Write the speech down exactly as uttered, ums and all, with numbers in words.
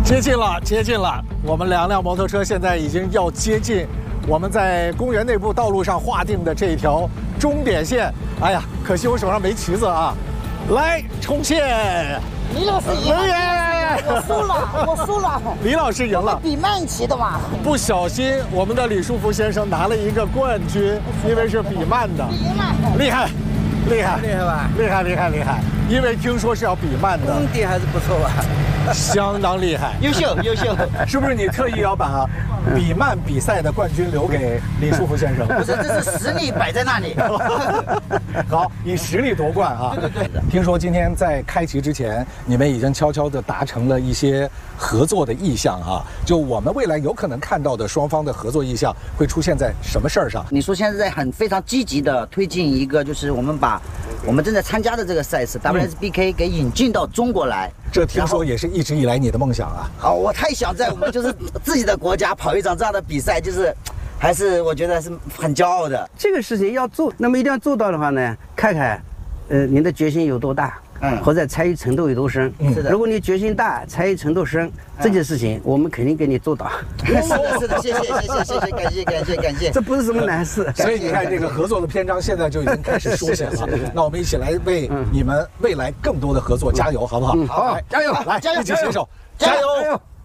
接近了，接近了，我们两辆摩托车现在已经要接近我们在公园内部道路上划定的这条终点线。哎呀，可惜我手上没旗子啊！来，冲线！ 李老师赢了，我输了，我输了。 李老师赢了， 比慢骑的嘛。 不小心，我们的李书福先生拿了一个冠军，因为是比慢的， 赢了， 厉害，厉害， 厉害吧？ 厉害，厉害，厉害！因为听说是要比慢的， 功底还是不错吧？ 相当厉害， 优秀，优秀。 是不是你特意要把比慢比赛的冠军留给李书福先生？ 不是，这是实力摆在那里。 好，以实力夺冠啊！ 对对对。 听说今天在开骑之前，你们已经悄悄地达成了一些合作的意向啊。就我们未来有可能看到的双方的合作意向会出现在什么事儿上？ 你说现在在很非常积极的推进一个，就是我们把我们正在参加的这个赛事 W S B K 给引进到中国来。 这听说也是一直以来你的梦想啊！ 好，我太想在我们就是自己的国家跑一场这样的比赛，就是还是我觉得是很骄傲的。 这个事情要做，那么一定要做到的话呢，看看，呃，您的决心有多大，嗯，或者参与程度有多深。 嗯，是的。 如果你决心大，参与程度深，这件事情我们肯定给你做到。 是的，是的，谢谢，谢谢，谢谢，感谢，感谢，感谢。 这不是什么难事。 所以你看，这个合作的篇章现在就已经开始书写了。那我们一起来为你们未来更多的合作加油，好不好？ 好， 加油！来， 加油！ 一起携手，加油！